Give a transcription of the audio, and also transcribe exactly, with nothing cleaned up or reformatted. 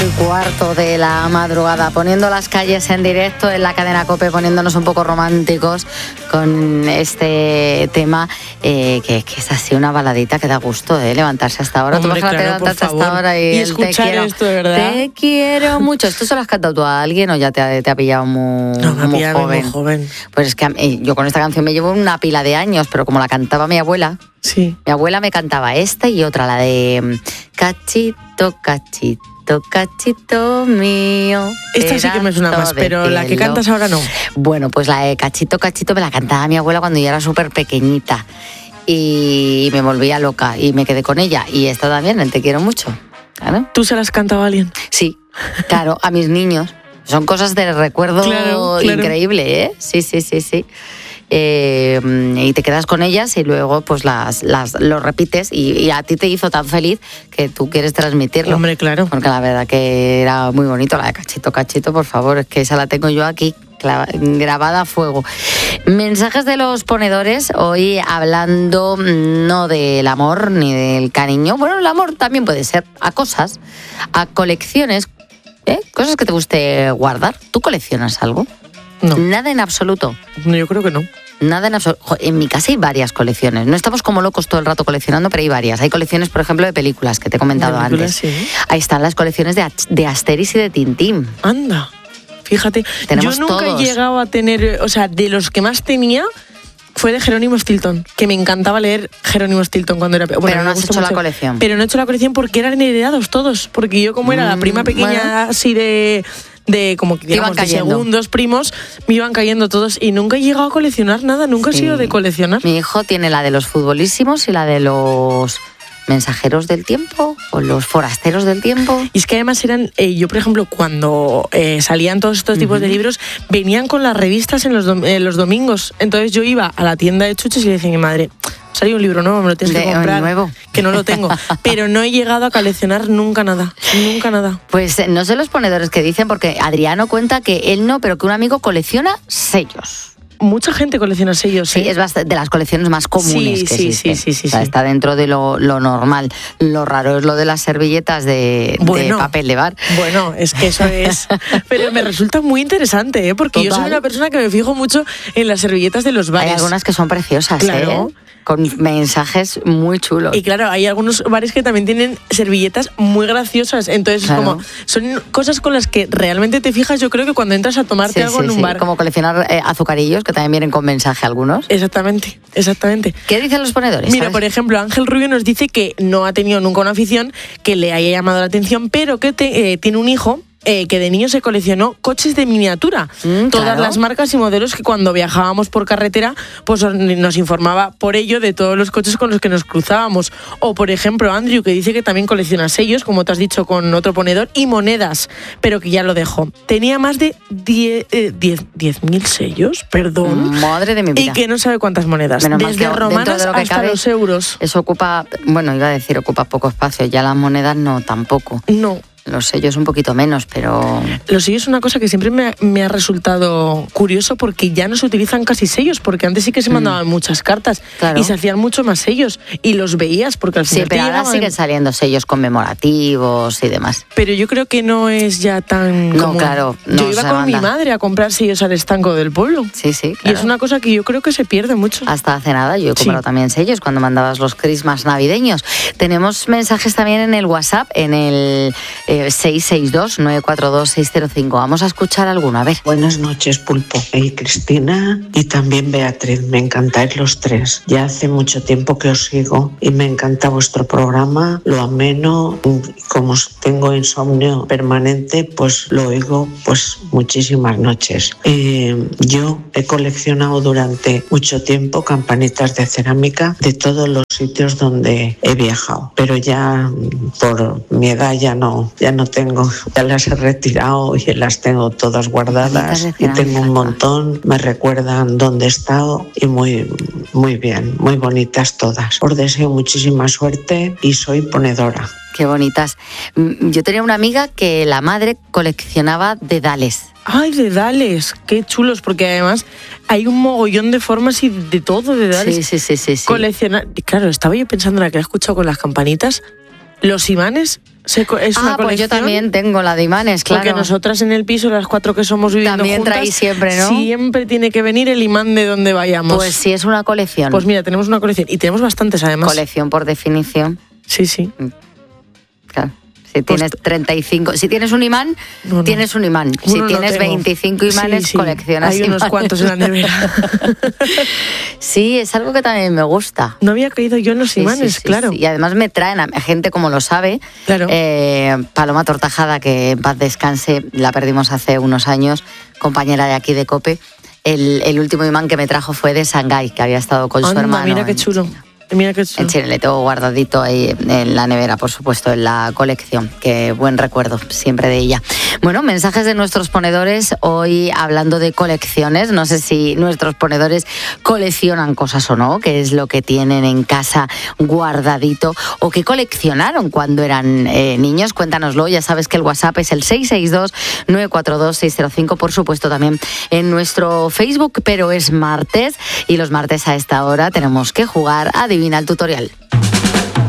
Cuarto de la madrugada, poniendo las calles en directo en la cadena COPE, poniéndonos un poco románticos con este tema, eh, que, que es así una baladita que da gusto, ¿eh? Levantarse hasta ahora. Hombre, Tú vas a claro, levantarte por favor. hasta ahora y, Y el escuchar te quiero, esto, de verdad. Te quiero mucho. ¿Esto se lo has cantado tú a alguien o ya te ha, te ha pillado muy, No, me ha muy pillado joven? muy joven. Pues es que eh, yo con esta canción me llevo una pila de años, pero como la cantaba mi abuela, Sí. mi abuela me cantaba esta y otra, la de Cachito, cachito. Cachito mío. Esta sí que me suena más, pero la que cantas ahora no. Bueno, pues la de Cachito, Cachito me la cantaba mi abuela cuando yo era súper pequeñita y me volvía loca y me quedé con ella. Y esta también, el Te quiero mucho. Claro. ¿Tú se las cantaba a alguien? Sí, claro, a mis niños. Son cosas de recuerdo Claro, claro. increíble, ¿eh? Sí, sí, sí, sí. Eh, y te quedas con ellas y luego pues las, las lo repites y, y a ti te hizo tan feliz que tú quieres transmitirlo. Hombre, claro. Porque la verdad que era muy bonito la de Cachito, Cachito, por favor, es que esa la tengo yo aquí clava, grabada a fuego. Mensajes de los ponedores, hoy hablando no del amor ni del cariño, bueno, el amor también puede ser, a cosas, a colecciones, ¿eh? Cosas que te guste guardar. ¿Tú coleccionas algo? No. Nada en absoluto. No, yo creo que no. Nada en absoluto. En mi casa hay varias colecciones. No estamos como locos todo el rato coleccionando, pero hay varias. Hay colecciones, por ejemplo, de películas, que te he comentado De películas, antes. sí. Ahí están las colecciones de, de Asterix y de Tintín. Anda, fíjate. Tenemos yo nunca todos. he llegado a tener, o sea, de los que más tenía fue de Jerónimo Stilton, que me encantaba leer Jerónimo Stilton cuando era pequeña. Bueno, Pero no me has gustó hecho la mucho. colección. Pero no he hecho la colección porque eran heredados todos, porque yo como era la prima pequeña bueno. así de... de como que digamos, iban de cayendo. segundos primos, me iban cayendo todos y nunca he llegado a coleccionar nada, nunca Sí. he sido de coleccionar. Mi hijo tiene la de los futbolísimos y la de los mensajeros del tiempo o los forasteros del tiempo. Y es que además eran, eh, yo por ejemplo, cuando eh, salían todos estos tipos Uh-huh. de libros, venían con las revistas en los, dom- eh, los domingos. Entonces yo iba a la tienda de chuches y le decía a mi madre, salió un libro nuevo, me lo tienes De- que comprar. nuevo. Que no lo tengo. Pero no he llegado a coleccionar nunca nada, nunca nada. Pues eh, no sé los ponedores que dicen, porque Adriano cuenta que él no, pero que un amigo colecciona sellos. Mucha gente colecciona sellos, Sí, ¿eh? es bast- de las colecciones más comunes Sí, que sí, existen. sí, sí, sí, O sea, sí. está dentro de lo, lo normal. Lo raro es lo de las servilletas de, Bueno. de papel de bar. Bueno, es que eso es... Pero me resulta muy interesante, ¿eh? Porque yo soy Total. una persona que me fijo mucho en las servilletas de los bares. Hay algunas que son preciosas, Claro. ¿eh? Con mensajes muy chulos. Y claro, hay algunos bares que también tienen servilletas muy graciosas. Entonces, Claro. es como, son cosas con las que realmente te fijas, yo creo que cuando entras a tomarte Sí, algo sí, en un sí. bar. Como coleccionar eh, azucarillos, que también vienen con mensaje algunos. Exactamente, exactamente. ¿Qué dicen los ponedores? Mira, ¿Sabes? por ejemplo, Ángel Rubio nos dice que no ha tenido nunca una afición que le haya llamado la atención, pero que te- eh, tiene un hijo eh, que de niño se coleccionó coches de miniatura. Mm, Todas claro. las marcas y modelos que cuando viajábamos por carretera, pues nos informaba por ello de todos los coches con los que nos cruzábamos. O, por ejemplo, Andrew, que dice que también colecciona sellos, como te has dicho con otro ponedor, y monedas, pero que ya lo dejó. Tenía más de diez mil sellos, perdón. Madre de mi vida. Y que no sabe cuántas monedas. Menos mal Desde que dentro romanas de lo que hasta cabe, los euros. Eso ocupa, bueno, iba a decir ocupa poco espacio, ya las monedas no tampoco. No. Los sellos un poquito menos, pero... Los sellos es una cosa que siempre me ha, me ha resultado curioso porque ya no se utilizan casi sellos, porque antes sí que se mandaban muchas cartas Claro. y se hacían mucho más sellos y los veías porque al Sí, final te pero ahora llegaban. siguen saliendo sellos conmemorativos y demás. Pero yo creo que no es ya tan No, común. claro, no Yo iba se con mi manda. madre a comprar sellos al estanco del pueblo. Sí, sí, Y claro. es una cosa que yo creo que se pierde mucho. Hasta hace nada yo he Sí. comprado también sellos cuando mandabas los Christmas navideños. Tenemos mensajes también en el WhatsApp, en el eh, seis seis dos nueve cuatro dos seis cero cinco. Vamos a escuchar alguno, a ver. Buenas noches, Pulpo y Cristina, y también Beatriz. Me encantáis los tres. Ya hace mucho tiempo que os sigo y me encanta vuestro programa, lo ameno. Como tengo insomnio permanente, pues lo oigo pues muchísimas noches. Eh, yo he coleccionado durante mucho tiempo campanitas de cerámica de todos los sitios donde he viajado, pero ya por mi edad ya no, ya no tengo, ya las he retirado y las tengo todas guardadas y tengo un montón, me recuerdan dónde he estado y muy, muy bien, muy bonitas todas. Os deseo muchísima suerte y soy ponedora. Qué bonitas. Mm, Yo tenía una amiga que la madre coleccionaba dedales. Ay, dedales, qué chulos, porque además hay un mogollón de formas y de todo, dedales. Sí, sí, sí, sí, sí. Coleccionar, claro, estaba yo pensando en la que he escuchado con las campanitas. Los imanes se co- es ah, una colección. pues yo también tengo la de imanes, claro. Porque nosotras en el piso, las cuatro que somos viviendo también juntas, traéis siempre, ¿no? Siempre tiene que venir el imán de donde vayamos. Pues sí, es una colección. Pues mira, tenemos una colección y tenemos bastantes además. Colección por definición. Sí, sí. Claro. Si tienes Pues, treinta y cinco, si tienes un imán, no, no. tienes un imán. Uno si no tienes tengo. veinticinco imanes, sí, sí. coleccionas Hay unos imanes. cuantos en la nevera. Sí, es algo que también me gusta. No había caído yo en los Sí, imanes, sí, sí, claro. sí. Y además me traen a gente como lo sabe. Claro. Eh, Paloma Tortajada, que en paz descanse, la perdimos hace unos años, compañera de aquí de COPE. El, el último imán que me trajo fue de Shanghái, que había estado con Anda, su hermano. mira qué en chulo. China. Mira qué chulo. En Chile le tengo guardadito ahí en la nevera, por supuesto, en la colección. Qué buen recuerdo siempre de ella. Bueno, mensajes de nuestros ponedores hoy hablando de colecciones. No sé si nuestros ponedores coleccionan cosas o no, qué es lo que tienen en casa guardadito o qué coleccionaron cuando eran eh, niños. Cuéntanoslo, ya sabes que el WhatsApp es el seis seis dos, nueve cuatro dos, seis cero cinco, por supuesto también en nuestro Facebook, pero es martes y los martes a esta hora tenemos que jugar a Adivina el tutorial.